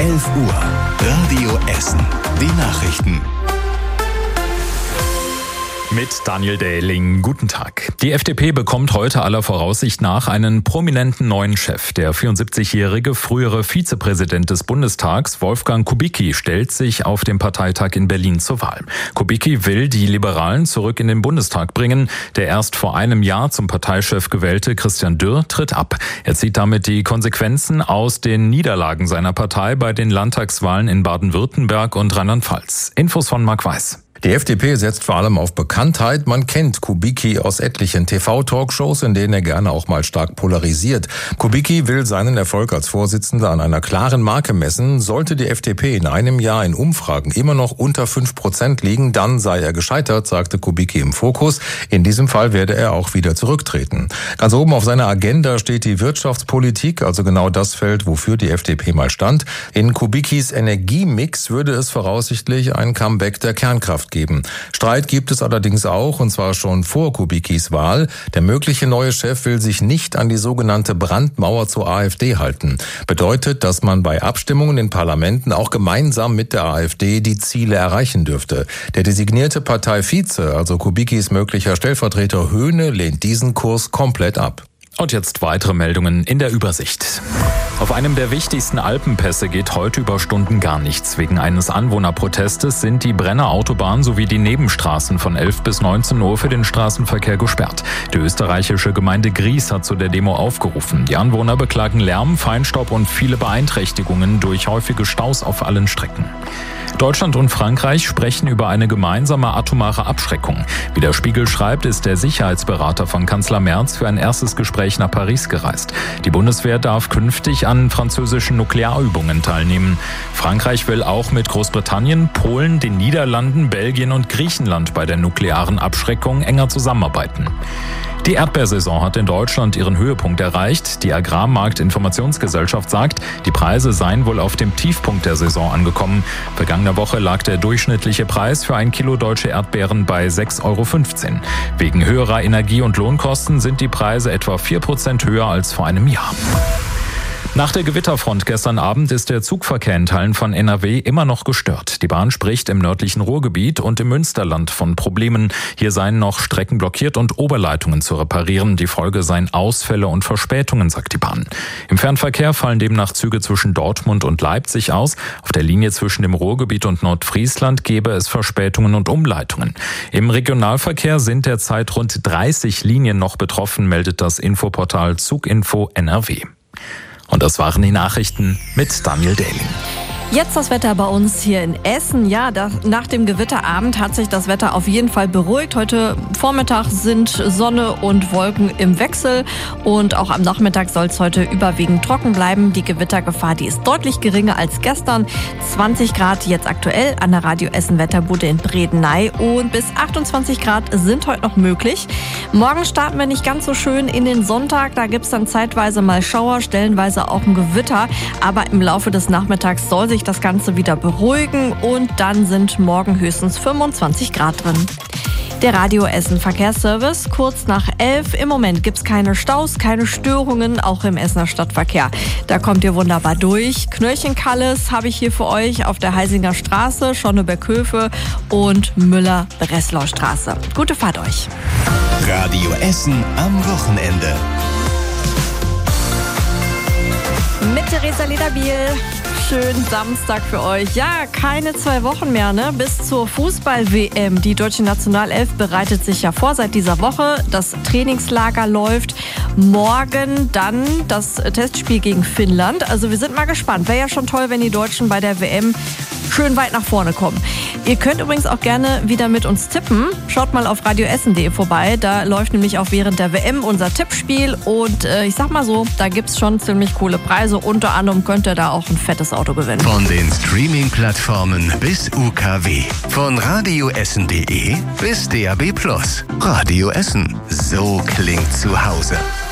11 Uhr. Radio Essen. Die Nachrichten. Mit Daniel Dähling. Guten Tag. Die FDP bekommt heute aller Voraussicht nach einen prominenten neuen Chef. Der 74-jährige frühere Vizepräsident des Bundestags, Wolfgang Kubicki, stellt sich auf dem Parteitag in Berlin zur Wahl. Kubicki will die Liberalen zurück in den Bundestag bringen. Der erst vor einem Jahr zum Parteichef gewählte Christian Dürr tritt ab. Er zieht damit die Konsequenzen aus den Niederlagen seiner Partei bei den Landtagswahlen in Baden-Württemberg und Rheinland-Pfalz. Infos von Marc Weiß. Die FDP setzt vor allem auf Bekanntheit. Man kennt Kubicki aus etlichen TV-Talkshows, in denen er gerne auch mal stark polarisiert. Kubicki will seinen Erfolg als Vorsitzender an einer klaren Marke messen. Sollte die FDP in einem Jahr in Umfragen immer noch unter 5% liegen, dann sei er gescheitert, sagte Kubicki im Fokus. In diesem Fall werde er auch wieder zurücktreten. Ganz oben auf seiner Agenda steht die Wirtschaftspolitik, also genau das Feld, wofür die FDP mal stand. In Kubickis Energiemix würde es voraussichtlich ein Comeback der Kernkraft geben. Streit gibt es allerdings auch, und zwar schon vor Kubickis Wahl. Der mögliche neue Chef will sich nicht an die sogenannte Brandmauer zur AfD halten. Bedeutet, dass man bei Abstimmungen in Parlamenten auch gemeinsam mit der AfD die Ziele erreichen dürfte. Der designierte Parteivize, also Kubickis möglicher Stellvertreter Höhne, lehnt diesen Kurs komplett ab. Und jetzt weitere Meldungen in der Übersicht. Auf einem der wichtigsten Alpenpässe geht heute über Stunden gar nichts. Wegen eines Anwohnerprotestes sind die Brenner Autobahn sowie die Nebenstraßen von 11 bis 19 Uhr für den Straßenverkehr gesperrt. Die österreichische Gemeinde Gries hat zu der Demo aufgerufen. Die Anwohner beklagen Lärm, Feinstaub und viele Beeinträchtigungen durch häufige Staus auf allen Strecken. Deutschland und Frankreich sprechen über eine gemeinsame atomare Abschreckung. Wie der Spiegel schreibt, ist der Sicherheitsberater von Kanzler Merz für ein erstes Gespräch nach Paris gereist. Die Bundeswehr darf künftig an französischen Nuklearübungen teilnehmen. Frankreich will auch mit Großbritannien, Polen, den Niederlanden, Belgien und Griechenland bei der nuklearen Abschreckung enger zusammenarbeiten. Die Erdbeersaison hat in Deutschland ihren Höhepunkt erreicht. Die Agrarmarktinformationsgesellschaft sagt, die Preise seien wohl auf dem Tiefpunkt der Saison angekommen. Vergangene Woche lag der durchschnittliche Preis für ein Kilo deutsche Erdbeeren bei 6,15 €. Wegen höherer Energie- und Lohnkosten sind die Preise etwa 4% höher als vor einem Jahr. Nach der Gewitterfront gestern Abend ist der Zugverkehr in Teilen von NRW immer noch gestört. Die Bahn spricht im nördlichen Ruhrgebiet und im Münsterland von Problemen. Hier seien noch Strecken blockiert und Oberleitungen zu reparieren. Die Folge seien Ausfälle und Verspätungen, sagt die Bahn. Im Fernverkehr fallen demnach Züge zwischen Dortmund und Leipzig aus. Auf der Linie zwischen dem Ruhrgebiet und Nordfriesland gäbe es Verspätungen und Umleitungen. Im Regionalverkehr sind derzeit rund 30 Linien noch betroffen, meldet das Infoportal Zuginfo NRW. Und das waren die Nachrichten mit Daniel Dähling. Jetzt das Wetter bei uns hier in Essen. Ja, nach dem Gewitterabend hat sich das Wetter auf jeden Fall beruhigt. Heute Vormittag sind Sonne und Wolken im Wechsel und auch am Nachmittag soll es heute überwiegend trocken bleiben. Die Gewittergefahr, die ist deutlich geringer als gestern. 20 Grad jetzt aktuell an der Radio Essen Wetterbude in Bredeney und bis 28 Grad sind heute noch möglich. Morgen starten wir nicht ganz so schön in den Sonntag. Da gibt's dann zeitweise mal Schauer, stellenweise auch ein Gewitter. Aber im Laufe des Nachmittags soll sich das Ganze wieder beruhigen und dann sind morgen höchstens 25 Grad drin. Der Radio Essen Verkehrsservice, kurz nach 11. Im Moment gibt's keine Staus, keine Störungen, auch im Essener Stadtverkehr. Da kommt ihr wunderbar durch. Knöllchen-Kalles habe ich hier für euch auf der Heisinger Straße, Schonneberg-Höfe und Müller-Breslau-Straße. Gute Fahrt euch. Radio Essen am Wochenende. Mit Theresa Lederbiel. Schönen Samstag für euch. Ja, keine 2 Wochen mehr, ne? Bis zur Fußball-WM. Die deutsche Nationalelf bereitet sich ja vor seit dieser Woche. Das Trainingslager läuft. Morgen dann das Testspiel gegen Finnland. Also wir sind mal gespannt. Wäre ja schon toll, wenn die Deutschen bei der WM schön weit nach vorne kommen. Ihr könnt übrigens auch gerne wieder mit uns tippen. Schaut mal auf radioessen.de vorbei. Da läuft nämlich auch während der WM unser Tippspiel. Und ich sag mal so, da gibt's schon ziemlich coole Preise. Unter anderem könnt ihr da auch ein fettes Auto gewinnen. Von den Streaming-Plattformen bis UKW. Von radioessen.de bis DAB+. Radio Essen. So klingt zu Hause.